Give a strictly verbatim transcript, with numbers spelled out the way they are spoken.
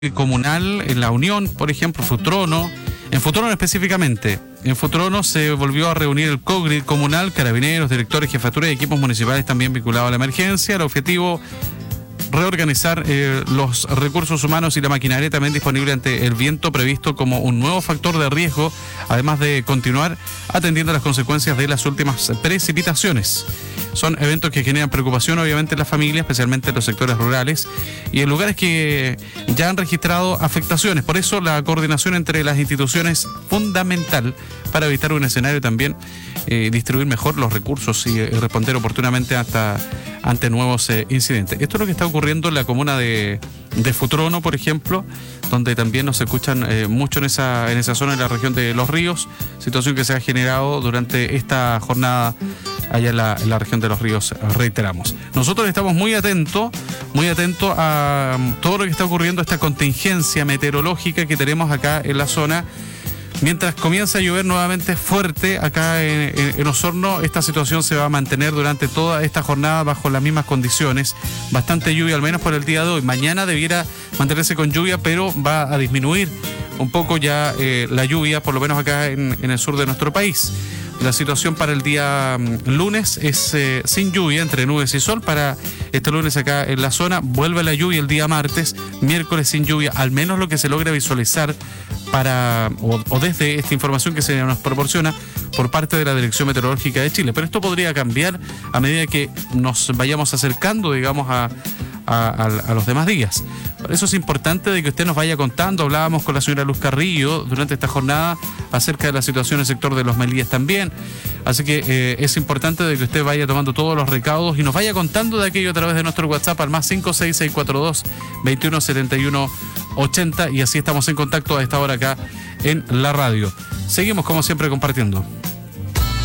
comunal en La Unión, por ejemplo, Futrono. En Futrono específicamente, en Futrono se volvió a reunir el COGRID comunal, carabineros, directores, jefaturas y equipos municipales también vinculados a la emergencia. El objetivo, reorganizar eh, los recursos humanos y la maquinaria también disponible ante el viento previsto como un nuevo factor de riesgo, además de continuar atendiendo las consecuencias de las últimas precipitaciones. Son eventos que generan preocupación obviamente en las familias, especialmente en los sectores rurales y en lugares que ya han registrado afectaciones. Por eso la coordinación entre las instituciones es fundamental para evitar un escenario también, eh, distribuir mejor los recursos y eh, responder oportunamente hasta ante nuevos eh, incidentes. Esto es lo que está ocurriendo en la comuna de, de Futrono, por ejemplo, donde también nos escuchan eh, mucho en esa, en esa zona, en la región de Los Ríos, situación que se ha generado durante esta jornada allá en la, en la región de Los Ríos, reiteramos. Nosotros estamos muy atentos, muy atentos a um, todo lo que está ocurriendo, esta contingencia meteorológica que tenemos acá en la zona. Mientras comienza a llover nuevamente fuerte acá en, en, en Osorno, esta situación se va a mantener durante toda esta jornada bajo las mismas condiciones. Bastante lluvia, al menos por el día de hoy. Mañana debiera mantenerse con lluvia, pero va a disminuir un poco ya eh, la lluvia, por lo menos acá en, en el sur de nuestro país. La situación para el día lunes es eh, sin lluvia, entre nubes y sol. Para este lunes acá en la zona vuelve la lluvia el día martes, miércoles sin lluvia, al menos lo que se logra visualizar para o, o desde esta información que se nos proporciona por parte de la Dirección Meteorológica de Chile. Pero esto podría cambiar a medida que nos vayamos acercando, digamos, a A, a, a los demás días. Por eso es importante de que usted nos vaya contando. Hablábamos con la señora Luz Carrillo durante esta jornada acerca de la situación en el sector de Los Melíes también. Así que eh, es importante de que usted vaya tomando todos los recaudos y nos vaya contando de aquello a través de nuestro WhatsApp al más cinco seis seis cuatro dos, veintiuno setenta y uno ochenta, y así estamos en contacto a esta hora acá en la radio. Seguimos como siempre compartiendo.